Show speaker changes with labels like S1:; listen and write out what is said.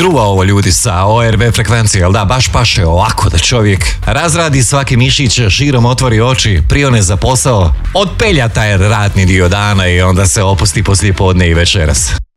S1: Grubo ovo ljudi sa ORB frekvencije, jel da, baš paše ovako da čovjek razradi svaki mišić, širom otvori oči, prione za posao, otpelja taj ratni dio dana i onda se opusti poslije podne i večeras.